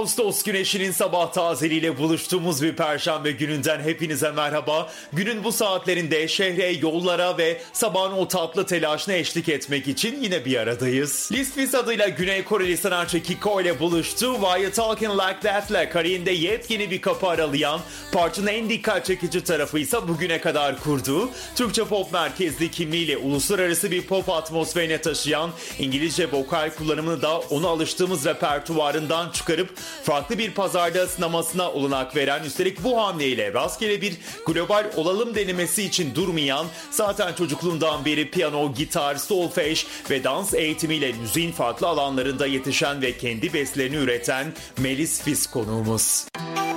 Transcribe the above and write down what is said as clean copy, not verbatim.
Ağustos güneşinin sabah tazeliğiyle buluştuğumuz bir perşembe gününden hepinize merhaba. Günün bu saatlerinde şehre, yollara ve sabahın o tatlı telaşına eşlik etmek için yine bir aradayız. Lisfis adıyla Güney Koreli sanatçı Kiko ile buluştu. Why You Talking Like That'le kariyerinde yepyeni bir kapı aralayan, parçanın en dikkat çekici tarafı ise bugüne kadar kurduğu Türkçe pop merkezli kimliğiyle uluslararası bir pop atmosferine taşıyan İngilizce vokal kullanımını da onu alıştığımız repertuarından çıkarıp farklı bir pazarda sınamasına olanak veren, üstelik bu hamleyle rastgele bir global olalım denemesi için durmayan, zaten çocukluğundan beri piyano, gitar, solfej ve dans eğitimiyle müziğin farklı alanlarında yetişen ve kendi bestelerini üreten Melis Fis konuğumuz.